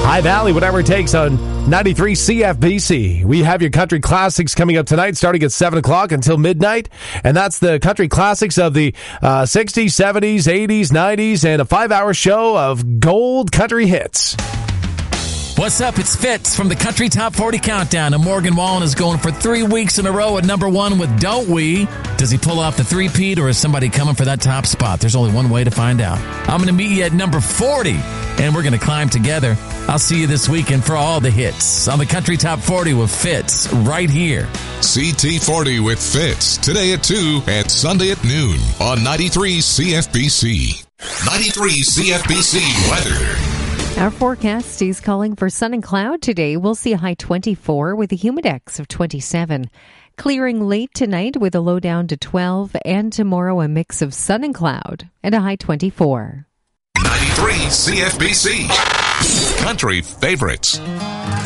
High Valley, whatever it takes on 93 CFBC. We have your country classics coming up tonight, starting at 7 o'clock until midnight. And that's the country classics of the 60s, 70s, 80s, 90s, and a 5-hour show of gold country hits. What's up? It's Fitz from the Country Top 40 Countdown, and Morgan Wallen is going for 3 weeks in a row at number 1 with Don't We? Does he pull off the three-peat, or is somebody coming for that top spot? There's only one way to find out. I'm going to meet you at number 40, and we're going to climb together. I'll see you this weekend for all the hits on the Country Top 40 with Fitz right here. CT40 with Fitz, today at 2 and Sunday at noon on 93 CFBC. 93 CFBC weather. Our forecast is calling for sun and cloud today. We'll see a high 24 with a humidex of 27. Clearing late tonight with a low down to 12, and tomorrow a mix of sun and cloud and a high 24. 93 CFBC. Country favorites.